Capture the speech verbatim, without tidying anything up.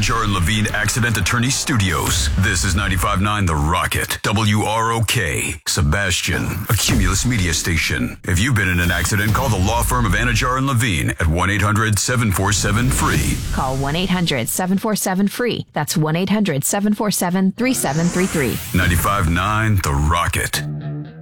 Anajar and Levine Accident Attorney Studios. This is ninety-five point nine The Rocket. W R O K. Sebastian, a Cumulus media station. If you've been in an accident, call the law firm of Anajar and Levine at one eight hundred seven four seven free. Call one eight hundred seven four seven free. That's one eight hundred seven four seven three seven three three. ninety-five point nine The Rocket.